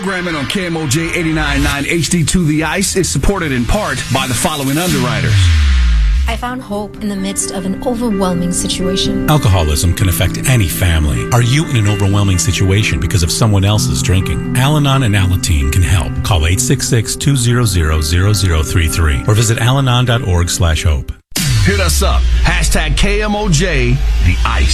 Programming on KMOJ 89.9 HD2 The Ice is supported in part by the following underwriters. I found hope in the midst of an overwhelming situation. Alcoholism can affect any family. Are you in an overwhelming situation because of someone else's drinking? Al-Anon and Alateen can help. Call 866-200-0033 or visit alanon.org/hope. Hit us up. #KMOJ The Ice.